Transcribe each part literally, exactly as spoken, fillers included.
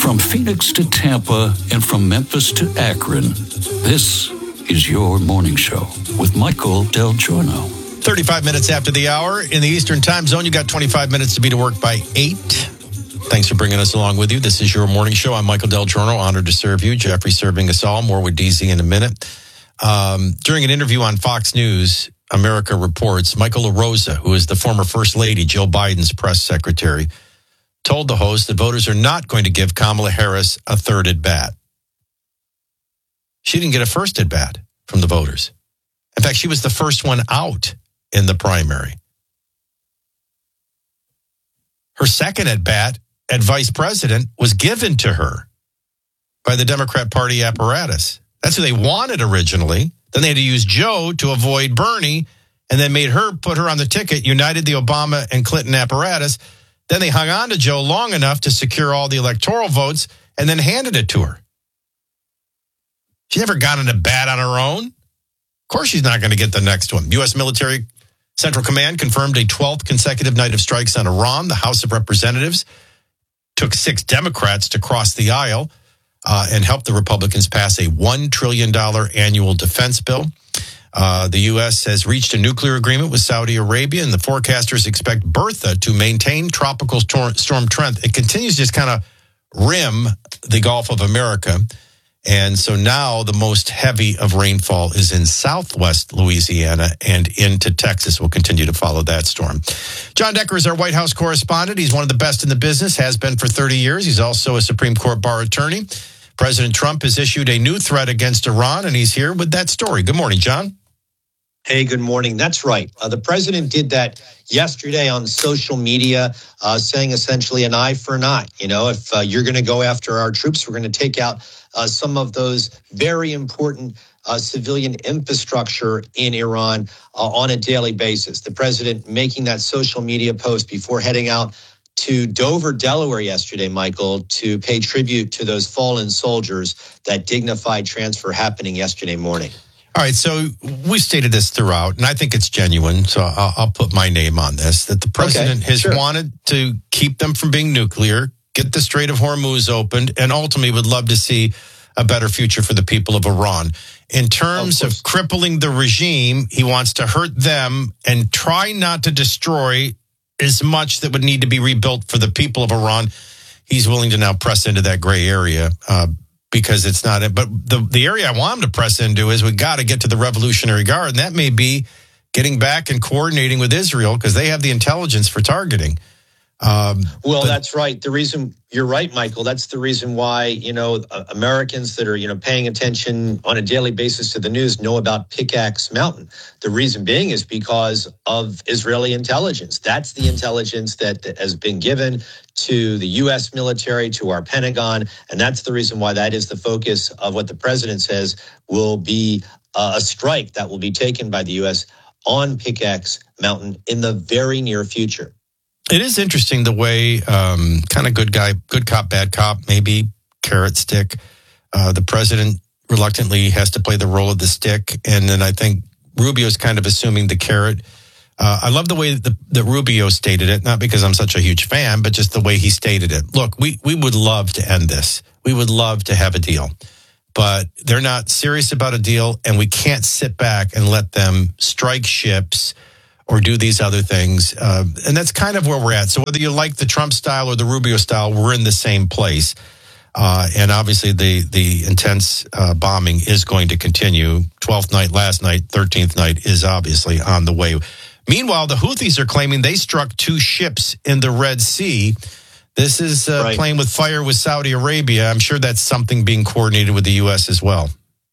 From Phoenix to Tampa and from Memphis to Akron, this is your morning show with Michael Del Giorno. thirty-five minutes after the hour in the Eastern Time Zone. You got twenty-five minutes to be to work by eight. Thanks for bringing us along with you. This is your morning show. I'm Michael Del Giorno, honored to serve you. Jeffrey serving us all. More with D Z in a minute. Um, during an interview on Fox News, America Reports, Michael LaRosa, who is the former First Lady, Jill Biden's press secretary, told the host that voters are not going to give Kamala Harris a third at bat. She didn't get a first at bat from the voters. In fact, she was the first one out in the primary. Her second at bat at vice president was given to her by the Democrat Party apparatus. That's who they wanted originally. Then they had to use Joe to avoid Bernie, and then made her put her on the ticket, united the Obama and Clinton apparatus. Then they hung on to Joe long enough to secure all the electoral votes and then handed it to her. She never got in a bat on her own. Of course she's not going to get the next one. U S Military Central Command confirmed a twelfth consecutive night of strikes on Iran. The House of Representatives took six Democrats to cross the aisle uh, and help the Republicans pass a one trillion dollars annual defense bill. Uh, the U S has reached a nuclear agreement with Saudi Arabia, and the forecasters expect Bertha to maintain tropical storm, storm trend. It continues to just kind of rim the Gulf of America. And so now the most heavy of rainfall is in southwest Louisiana and into Texas. We'll continue to follow that storm. John Decker is our White House correspondent. He's one of the best in the business, has been for thirty years. He's also a Supreme Court bar attorney. President Trump has issued a new threat against Iran, and he's here with that story. Good morning, John. Hey, good morning. That's right. Uh, the president did that yesterday on social media, uh, saying essentially an eye for an eye. You know, if uh, you're going to go after our troops, we're going to take out uh, some of those very important uh, civilian infrastructure in Iran uh, on a daily basis. The president making that social media post before heading out to Dover, Delaware yesterday, Michael, to pay tribute to those fallen soldiers, that dignified transfer happening yesterday morning. All right, so we stated this throughout, and I think it's genuine, so I'll, I'll put my name on this, that the president okay, has sure. wanted to keep them from being nuclear, get the Strait of Hormuz opened, and ultimately would love to see a better future for the people of Iran. In terms of, of crippling the regime, he wants to hurt them and try not to destroy as much that would need to be rebuilt for the people of Iran. He's willing to now press into that gray area, uh, because it's not it. But the, the area I want him to press into is we got to get to the Revolutionary Guard. And that may be getting back and coordinating with Israel because they have the intelligence for targeting. Um, well, but- that's right. The reason you're right, Michael, that's the reason why, you know, uh, Americans that are, you know, paying attention on a daily basis to the news know about Pickaxe Mountain. The reason being is because of Israeli intelligence. That's the intelligence that, that has been given to the U S military, to our Pentagon. And that's the reason why that is the focus of what the president says will be uh, a strike that will be taken by the U S on Pickaxe Mountain in the very near future. It is interesting the way um, kind of good guy, good cop, bad cop, maybe carrot stick. Uh, the president reluctantly has to play the role of the stick. And then I think Rubio's kind of assuming the carrot. Uh, I love the way that, that Rubio stated it, not because I'm such a huge fan, but just the way he stated it. Look, we, we would love to end this. We would love to have a deal. But they're not serious about a deal, and we can't sit back and let them strike ships or do these other things. Uh, and that's kind of where we're at. So whether you like the Trump style or the Rubio style, we're in the same place. Uh, and obviously the the intense uh, bombing is going to continue. twelfth night last night, thirteenth night is obviously on the way. Meanwhile, the Houthis are claiming they struck two ships in the Red Sea. This is uh, right. playing with fire with Saudi Arabia. I'm sure that's something being coordinated with the U S as well.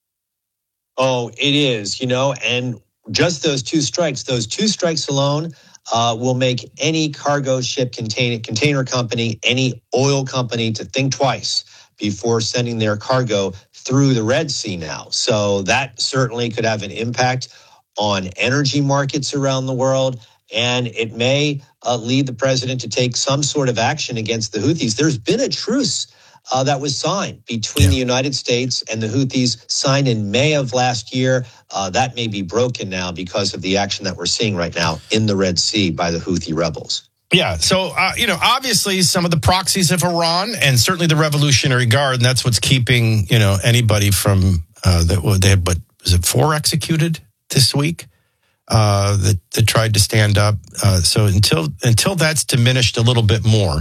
Oh, it is, you know, and just those two strikes, those two strikes alone uh, will make any cargo ship container, container company, any oil company to think twice before sending their cargo through the Red Sea now. So that certainly could have an impact on energy markets around the world. And it may uh, lead the president to take some sort of action against the Houthis. There's been a truce Uh, that was signed between yeah. the United States and the Houthis, signed in May of last year. Uh, that may be broken now because of the action that we're seeing right now in the Red Sea by the Houthi rebels. Yeah, so, uh, you know, obviously some of the proxies of Iran and certainly the Revolutionary Guard, and that's what's keeping, you know, anybody from, uh, that well, they had, what, was it four executed this week uh, that, that tried to stand up? Uh, so until until that's diminished a little bit more,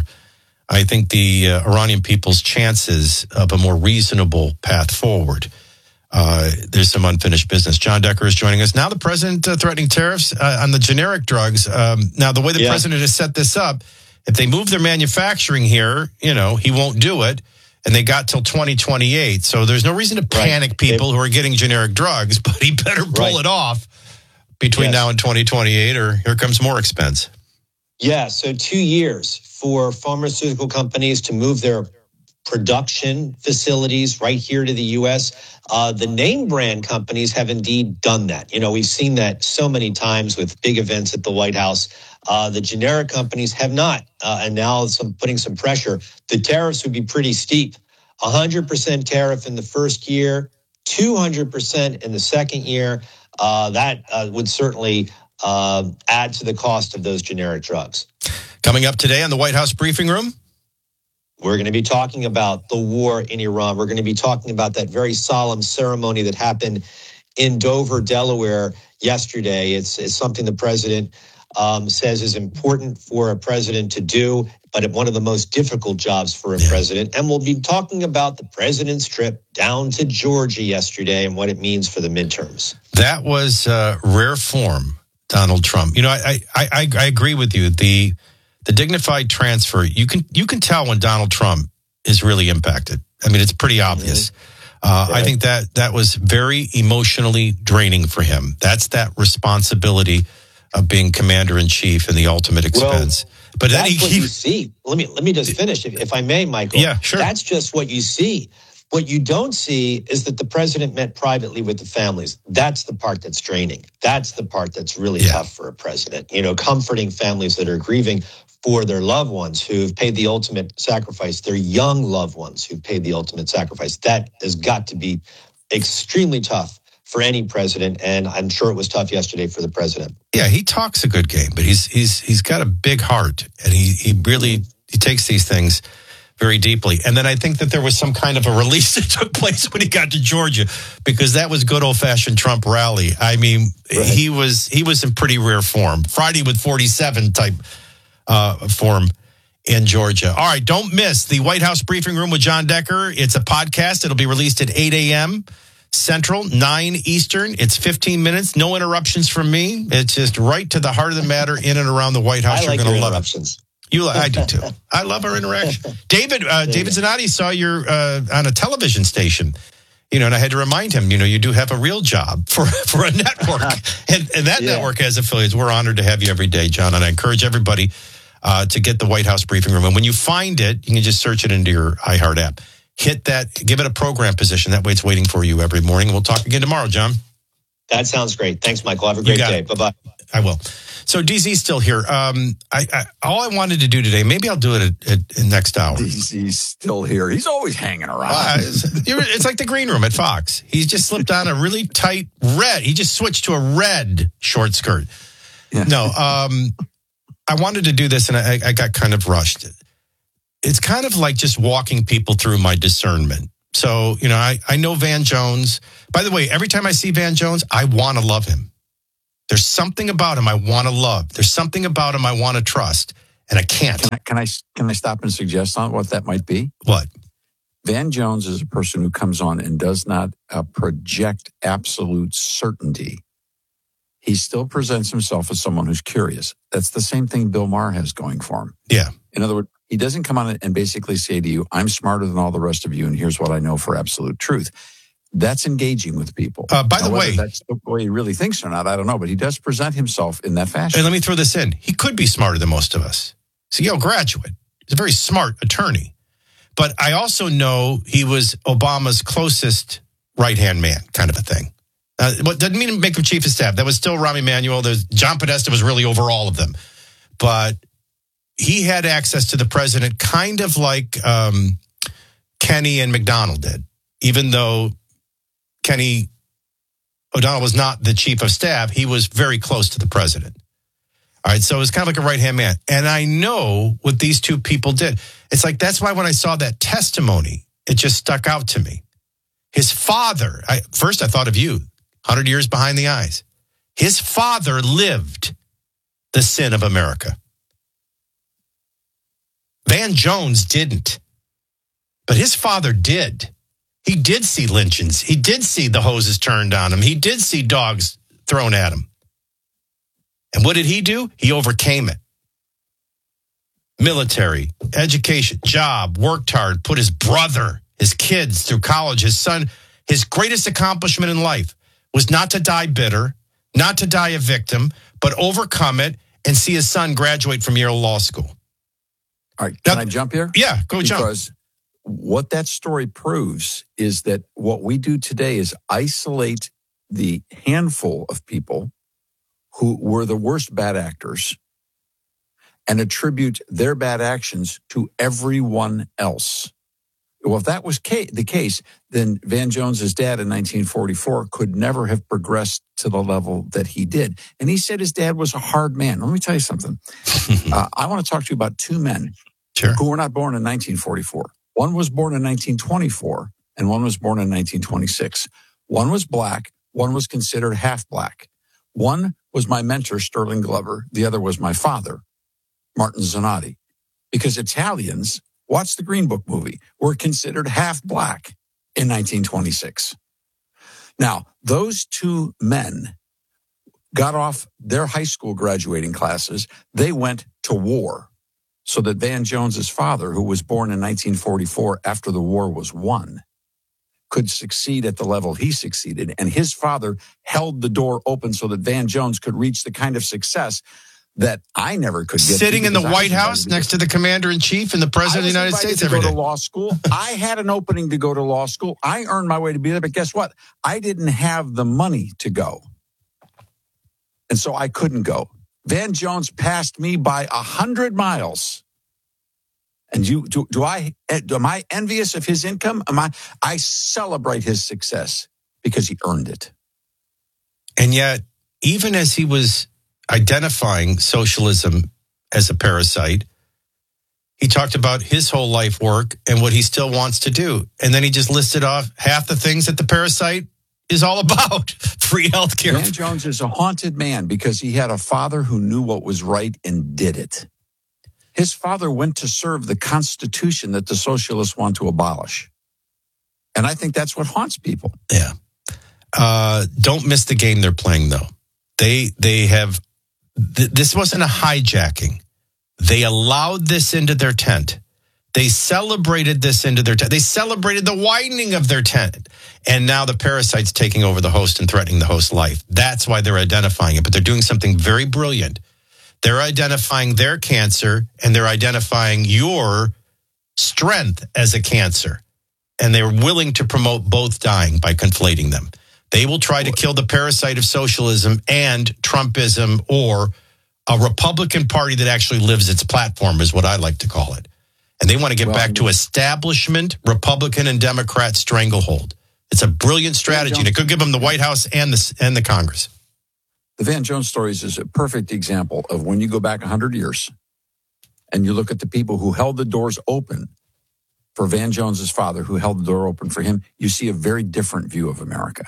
I think the uh, Iranian people's chances of a more reasonable path forward, uh, there's some unfinished business. John Decker is joining us. Now the president uh, threatening tariffs uh, on the generic drugs. Um, now, the way the yeah. president has set this up, if they move their manufacturing here, you know, he won't do it. And they got till twenty twenty-eight. So there's no reason to panic right. people they, who are getting generic drugs, but he better pull right. it off between yes. now and twenty twenty-eight, or here comes more expense. Yeah, so two years for pharmaceutical companies to move their production facilities right here to the U S. Uh, the name brand companies have indeed done that. You know, we've seen that so many times with big events at the White House. Uh, the generic companies have not. Uh, and now some putting some pressure. The tariffs would be pretty steep. one hundred percent tariff in the first year, two hundred percent in the second year. Uh, that uh, would certainly uh, add to the cost of those generic drugs. Coming up today on the White House Briefing Room, we're going to be talking about the war in Iran. We're going to be talking about that very solemn ceremony that happened in Dover, Delaware yesterday. It's, it's something the president um, says is important for a president to do, but one of the most difficult jobs for a yeah. president. And we'll be talking about the president's trip down to Georgia yesterday and what it means for the midterms. That was uh, rare form, Donald Trump. You know, I, I, I, I agree with you. The The dignified transfer, you can you can tell when Donald Trump is really impacted. I mean, it's pretty obvious. Mm-hmm. Uh, right. I think that that was very emotionally draining for him. That's that responsibility of being commander in chief and the ultimate expense. Well, but that's then he, what you see. Let me let me just finish, if, if I may, Michael. Yeah, sure. That's just what you see. What you don't see is that the president met privately with the families. That's the part that's draining. That's the part that's really yeah. tough for a president. You know, comforting families that are grieving for their loved ones who've paid the ultimate sacrifice, their young loved ones who've paid the ultimate sacrifice. That has got to be extremely tough for any president, and I'm sure it was tough yesterday for the president. Yeah, he talks a good game, but he's he's he's got a big heart, and he he really he takes these things very deeply. And then I think that there was some kind of a release that took place when he got to Georgia, because that was good old-fashioned Trump rally. I mean, right. he was he was in pretty rare form. Friday with forty-seven type uh, form in Georgia. All right, don't miss the White House Briefing Room with John Decker. It's a podcast. It'll be released at eight a.m. Central, nine Eastern. It's fifteen minutes. No interruptions from me. It's just right to the heart of the matter in and around the White House. I You're like going to love interruptions. it. You, I do too. I love our interaction. David, uh, David Zanotti saw you're uh, on a television station, you know, and I had to remind him, you know, you do have a real job for, for a network, and, and that yeah. network has affiliates. We're honored to have you every day, John, and I encourage everybody uh, to get the White House Briefing Room. And when you find it, you can just search it into your iHeart app. Hit that, give it a program position. That way it's waiting for you every morning. We'll talk again tomorrow, John. That sounds great. Thanks, Michael. Have a great day. It. Bye-bye. I will. So D Z's still here. Um, I, I all I wanted to do today, maybe I'll do it at, at, at next hour. D Z's still here. He's always hanging around. Uh, it's, it's like the green room at Fox. He's just slipped on a really tight red. He just switched to a red short skirt. Yeah. No, um, I wanted to do this, and I, I got kind of rushed. It's kind of like just walking people through my discernment. So, you know, I, I know Van Jones. By the way, every time I see Van Jones, I want to love him. There's something about him I want to love. There's something about him I want to trust, and I can't. Can I, can I, can I stop and suggest on what that might be? What? Van Jones is a person who comes on and does not uh, project absolute certainty. He still presents himself as someone who's curious. That's the same thing Bill Maher has going for him. Yeah. In other words, he doesn't come on and basically say to you, I'm smarter than all the rest of you, and here's what I know for absolute truth. That's engaging with people. Uh, by now, the way, that's the way he really thinks or not, I don't know, but he does present himself in that fashion. And let me throw this in. He could be smarter than most of us. He's a Yale graduate. He's a very smart attorney. But I also know he was Obama's closest right-hand man, kind of a thing. Uh, what doesn't mean make him chief of staff. That was still Rahm Emanuel. There's John Podesta was really over all of them. But he had access to the president kind of like um, Kenny and McDonald did, even though Kenny O'Donnell was not the chief of staff. He was very close to the president. All right, so it was kind of like a right-hand man. And I know what these two people did. It's like, that's why when I saw that testimony, it just stuck out to me. His father, I, first I thought of you, one hundred years behind the eyes. His father lived the sin of America. Van Jones didn't, but his father did. He did see lynchings. He did see the hoses turned on him. He did see dogs thrown at him. And what did he do? He overcame it. Military, education, job, worked hard, put his brother, his kids through college, his son. His greatest accomplishment in life was not to die bitter, not to die a victim, but overcome it and see his son graduate from Yale Law School. All right, can Now, I jump here? Yeah, go jump. Because what that story proves is that what we do today is isolate the handful of people who were the worst bad actors and attribute their bad actions to everyone else. Well, if that was ca- the case, then Van Jones's dad in nineteen forty-four could never have progressed to the level that he did. And he said his dad was a hard man. Let me tell you something. uh, I want to talk to you about two men Sure. who were not born in nineteen forty-four. One was born in nineteen twenty-four, and one was born in nineteen twenty-six. One was black. One was considered half black. One was my mentor, Sterling Glover. The other was my father, Martin Zanotti. Because Italians, watch the Green Book movie, were considered half black in nineteen twenty-six. Now, those two men got off their high school graduating classes. They went to war so that Van Jones's father, who was born in nineteen forty-four after the war was won, could succeed at the level he succeeded. And his father held the door open so that Van Jones could reach the kind of success that I never could get. Sitting in the because I White was House invited next to the commander-in-chief and the president of the I United was invited States to every go day. to law school. I had an opening to go to law school. I earned my way to be there, but guess what? I didn't have the money to go. And so I couldn't go. Van Jones passed me by a hundred miles. And you do, do I am I envious of his income? Am I I celebrate his success because he earned it. And yet, even as he was identifying socialism as a parasite, he talked about his whole life work and what he still wants to do. And then he just listed off half the things that the parasite is all about. Free healthcare. Van Jones is a haunted man because he had a father who knew what was right and did it. His father went to serve the Constitution that the socialists want to abolish. And I think that's what haunts people. Yeah. Uh, don't miss the game they're playing, though. They they have, th- this wasn't a hijacking. They allowed this into their tent. They celebrated this into their tent. They celebrated the widening of their tent. And now the parasite's taking over the host and threatening the host's life. That's why they're identifying it. But they're doing something very brilliant. They're identifying their cancer and they're identifying your strength as a cancer. And they're willing to promote both dying by conflating them. They will try to kill the parasite of socialism and Trumpism, or a Republican Party that actually lives its platform is what I like to call it. And they want to get well, back to establishment, Republican and Democrat stranglehold. It's a brilliant strategy. And it could give them the White House and the, and the Congress. The Van Jones stories is a perfect example of when you go back one hundred years and you look at the people who held the doors open for Van Jones's father, who held the door open for him, you see a very different view of America.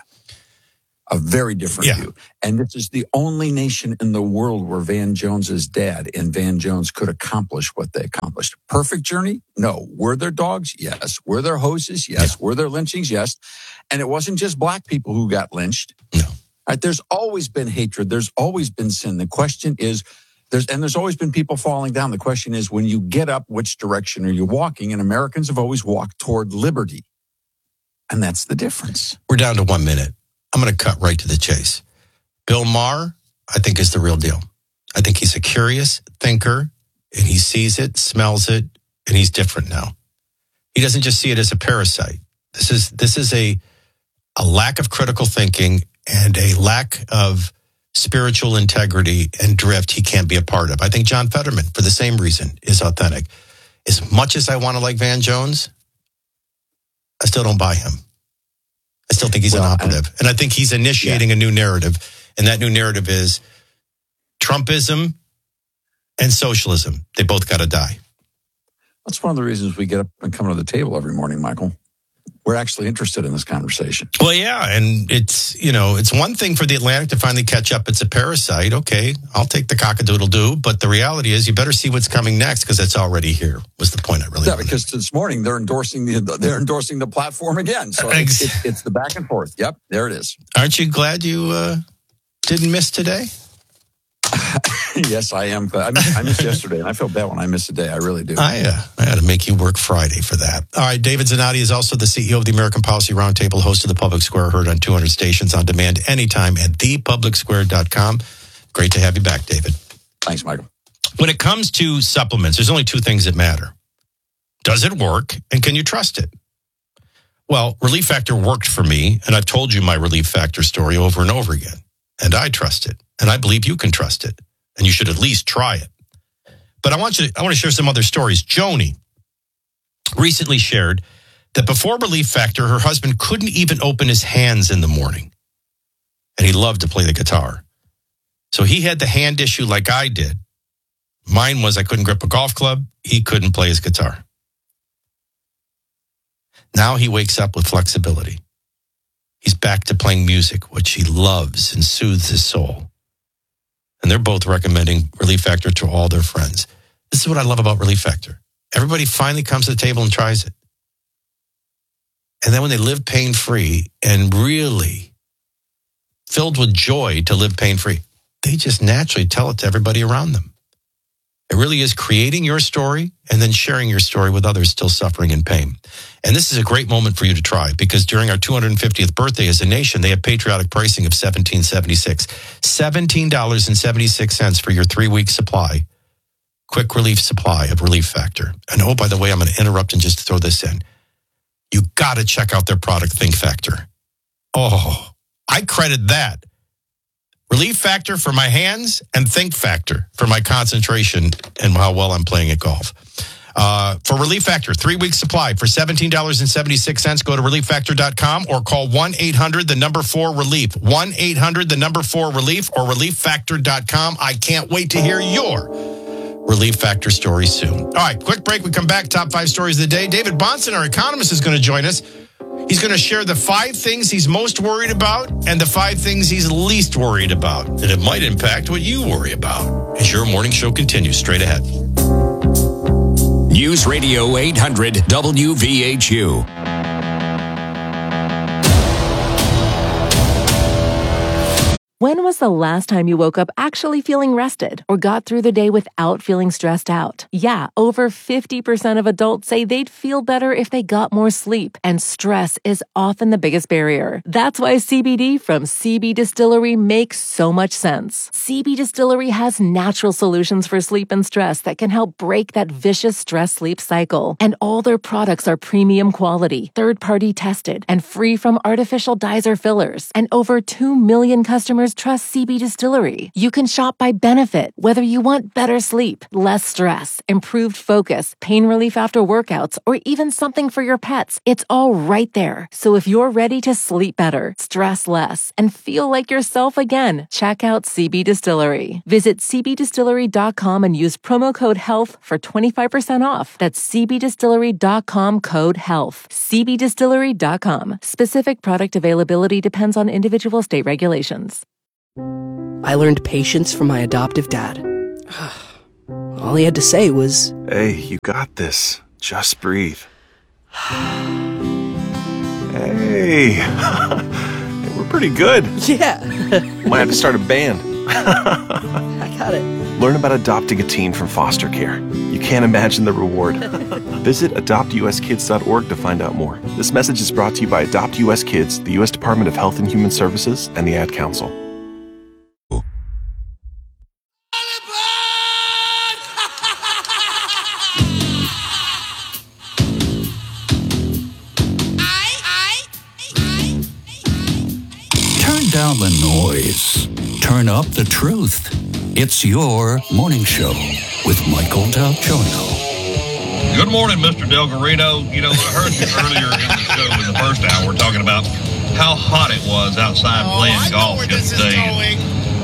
A very different yeah. view. And this is the only nation in the world where Van Jones's dad and Van Jones could accomplish what they accomplished. Perfect journey? No. Were there dogs? Yes. Were there hoses? Yes. Yeah. Were there lynchings? Yes. And it wasn't just black people who got lynched. No. Right? There's always been hatred. There's always been sin. The question is, there's and there's always been people falling down. The question is, when you get up, which direction are you walking? And Americans have always walked toward liberty. And that's the difference. We're down to one minute. I'm going to cut right to the chase. Bill Maher, I think, is the real deal. I think he's a curious thinker, and he sees it, smells it, and he's different now. He doesn't just see it as a parasite. This is this is a a lack of critical thinking and a lack of spiritual integrity and drift he can't be a part of. I think John Fetterman, for the same reason, is authentic. As much as I want to like Van Jones, I still don't buy him. I still think he's well, an operative. And, and I think he's initiating yeah. a new narrative. And that new narrative is Trumpism and socialism. They both got to die. That's one of the reasons we get up and come to the table every morning, Michael. We're actually interested in this conversation. Well, yeah, and it's, you know, it's one thing for the Atlantic to finally catch up. It's a parasite. Okay, I'll take the cock-a-doodle-doo. But the reality is you better see what's coming next because it's already here, was the point I really Yeah, wanted. because this morning they're endorsing the they're endorsing the platform again. So it's, it's, it's the back and forth. Yep, there it is. Aren't you glad you uh, didn't miss today? Yes, I am. I missed, I missed yesterday, and I feel bad when I miss a day. I really do. I, uh, I had to make you work Friday for that. All right, David Zanotti is also the C E O of the American Policy Roundtable, host of the Public Square, heard on two hundred stations on demand anytime at the public square dot com. Great to have you back, David. Thanks, Michael. When it comes to supplements, there's only two things that matter. Does it work, and can you trust it? Well, Relief Factor worked for me, and I've told you my Relief Factor story over and over again. And I trust it, and I believe you can trust it, and you should at least try it. But I want you to, I want to share some other stories. Joni recently shared that before Relief Factor, her husband couldn't even open his hands in the morning, and he loved to play the guitar. So he had the hand issue like I did. Mine was I couldn't grip a golf club. He couldn't play his guitar. Now he wakes up with flexibility. He's back to playing music, which he loves and soothes his soul. And they're both recommending Relief Factor to all their friends. This is what I love about Relief Factor. Everybody finally comes to the table and tries it. And then when they live pain-free and really filled with joy to live pain-free, they just naturally tell it to everybody around them. It really is creating your story and then sharing your story with others still suffering in pain. And this is a great moment for you to try because during our two hundred fiftieth birthday as a nation, they have patriotic pricing of seventeen seventy-six. seventeen dollars and seventy-six cents for your three-week supply, quick relief supply of Relief Factor. And oh, by the way, I'm going to interrupt and just throw this in. You got to check out their product, Think Factor. Oh, I credit that. Relief Factor for my hands and Think Factor for my concentration and how well I'm playing at golf. Uh, for Relief Factor, three-week supply for seventeen dollars and seventy-six cents. Go to relief factor dot com or call one eight hundred the number four relief. one eight hundred the number four relief or relief factor dot com. I can't wait to hear your Relief Factor story soon. All right, quick break. We come back. Top five stories of the day. David Bahnsen, our economist, is going to join us. He's going to share the five things he's most worried about and the five things he's least worried about. And it might impact what you worry about. As your morning show continues straight ahead. News Radio eight hundred W V H U. When was the last time you woke up actually feeling rested or got through the day without feeling stressed out? Yeah, over fifty percent of adults say they'd feel better if they got more sleep, and stress is often the biggest barrier. That's why C B D from C B Distillery makes so much sense. C B Distillery has natural solutions for sleep and stress that can help break that vicious stress-sleep cycle. And all their products are premium quality, third-party tested, and free from artificial dyes or fillers. And over two million customers trust C B Distillery. You can shop by benefit, whether you want better sleep, less stress, improved focus, pain relief after workouts, or even something for your pets. It's all right there. So if you're ready to sleep better, stress less, and feel like yourself again, check out C B Distillery. Visit c b distillery dot com and use promo code HEALTH for twenty-five percent off. That's c b distillery dot com code HEALTH. c b distillery dot com. Specific product availability depends on individual state regulations. I learned patience from my adoptive dad. All he had to say was, "Hey, you got this. Just breathe." Hey, we're pretty good. yeah. Might have to start a band. I got it. Learn about adopting a teen from foster care. You can't imagine the reward. Visit adopt u s kids dot org to find out more. This message is brought to you by Adopt U S Kids, the U S Department of Health and Human Services, and the Ad Council. Down the noise. Turn up the truth. It's your morning show with Michael Del Giorno. Good morning, Mister Del Garrido. You know, I heard you earlier in the show in the first hour talking about how hot it was outside oh, playing golf yesterday.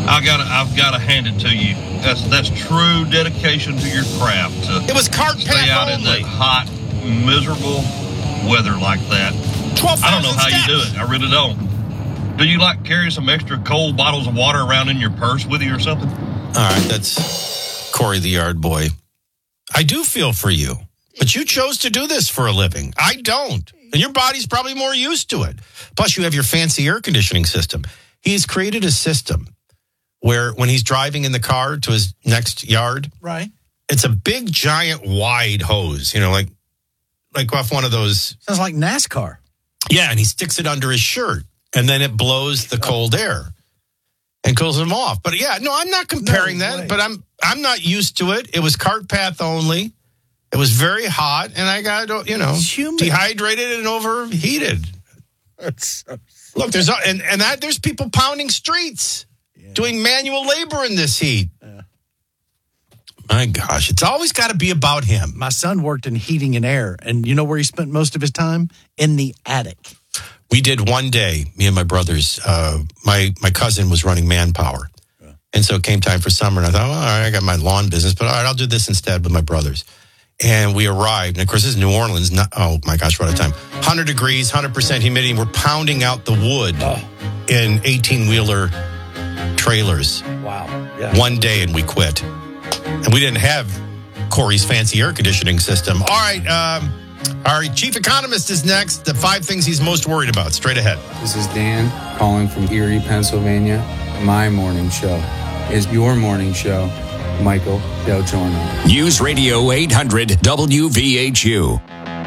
I gotta, I've got to hand it to you. That's that's true dedication to your craft. To It was cart stay path out in only. that hot, miserable weather like that. twelve I don't know thousand how steps. you do it. I really don't. Do you like carry some extra cold bottles of water around in your purse with you or something? All right, that's Corey the Yard Boy. I do feel for you, but you chose to do this for a living. I don't. And your body's probably more used to it. Plus, you have your fancy air conditioning system. He's created a system where when he's driving in the car to his next yard, Right. it's a big, giant, wide hose, you know, like like off one of those. Sounds like NASCAR. Yeah, and he sticks it under his shirt, and then it blows the cold air and cools him off. But yeah, no, I'm not comparing No that, way. but I'm I'm not used to it. It was cart path only. It was very hot, and I got, you know, It's humid. dehydrated and overheated. That's so Look, there's a- and and that there's people pounding streets, doing manual labor in this heat. My gosh, it's always got to be about him. My son worked in heating and air, and you know where he spent most of his time? In the attic. We did one day, me and my brothers. Uh, my my cousin was running Manpower, and so it came time for summer. And I thought, well, all right, I got my lawn business, but all right, I'll do this instead with my brothers. And we arrived, and of course, this is New Orleans. Not, oh my gosh, we're out of time. one hundred degrees, one hundred percent humidity. And we're pounding out the wood in eighteen wheeler trailers. Wow. Yeah. One day, and we quit. And we didn't have Corey's fancy air conditioning system. All right, um, our chief economist is next. The five things he's most worried about. Straight ahead. This is Dan calling from Erie, Pennsylvania. My morning show is your morning show, Michael Del Giorno. News Radio eight hundred W V H U.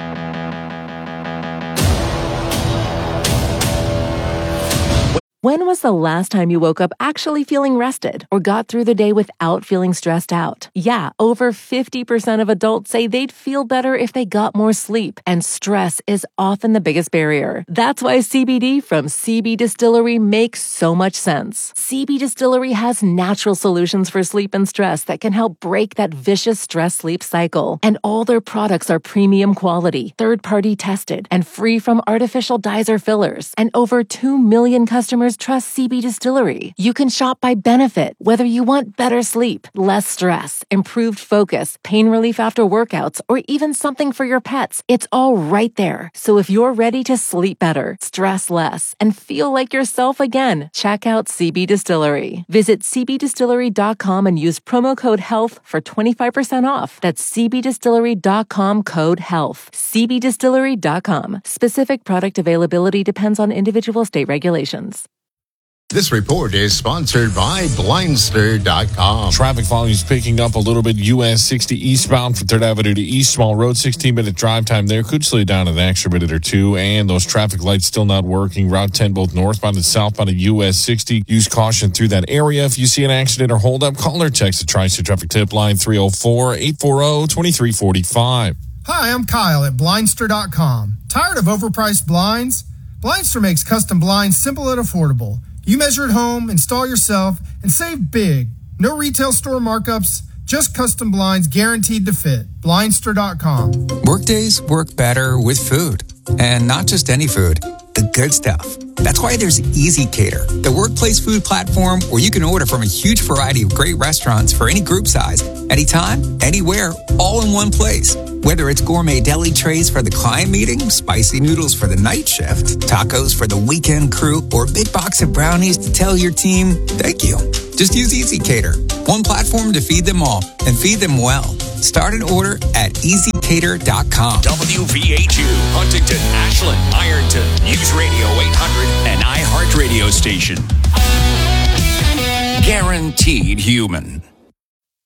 When was the last time you woke up actually feeling rested or got through the day without feeling stressed out? Yeah, over fifty percent of adults say they'd feel better if they got more sleep, and stress is often the biggest barrier. That's why C B D from C B Distillery makes so much sense. C B Distillery has natural solutions for sleep and stress that can help break that vicious stress-sleep cycle. And all their products are premium quality, third-party tested, and free from artificial dyes or fillers. And over two million customers trust C B Distillery. You can shop by benefit, whether you want better sleep, less stress, improved focus, pain relief after workouts, or even something for your pets. It's all right there. So if you're ready to sleep better, stress less, and feel like yourself again, check out C B Distillery. Visit c b distillery dot com and use promo code HEALTH for twenty-five percent off. That's c b distillery dot com code HEALTH. c b distillery dot com. Specific product availability depends on individual state regulations. This report is sponsored by Blindster dot com. Traffic volumes picking up a little bit. U S sixty eastbound from third Avenue to East Small Road. sixteen minute drive time there. Could slow you down an extra minute or two. And those traffic lights still not working. Route ten, both northbound and southbound of U S sixty. Use caution through that area. If you see an accident or hold up, call or text the Tri-State Traffic Tip line three oh four, eight four oh, two three four five. Hi, I'm Kyle at Blindster dot com. Tired of overpriced blinds? Blindster makes custom blinds simple and affordable. You measure at home, install yourself, and save big. No retail store markups, just custom blinds guaranteed to fit. Blindster dot com. Workdays work better with food. And not just any food, the good stuff. That's why there's Easy Cater, the workplace food platform where you can order from a huge variety of great restaurants for any group size, anytime, anywhere, all in one place. Whether it's gourmet deli trays for the client meeting, spicy noodles for the night shift, tacos for the weekend crew, or a big box of brownies to tell your team, thank you. Just use Easy Cater, one platform to feed them all and feed them well. Start an order at easy cater dot com. W V H U, Huntington, Ashland, Ironton, News Radio eight hundred, and iHeart Radio station. Guaranteed human.